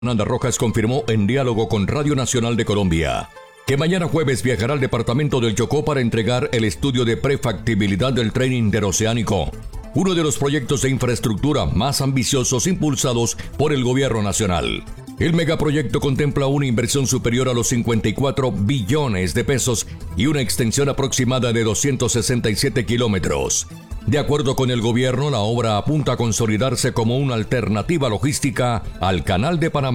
Fernanda Rojas confirmó en diálogo con Radio Nacional de Colombia que mañana jueves viajará al departamento del Chocó para entregar el estudio de prefactibilidad del tren interoceánico, uno de los proyectos de infraestructura más ambiciosos impulsados por el gobierno nacional. El megaproyecto contempla una inversión superior a los 54 billones de pesos y una extensión aproximada de 267 kilómetros. De acuerdo con el gobierno, la obra apunta a consolidarse como una alternativa logística al Canal de Panamá.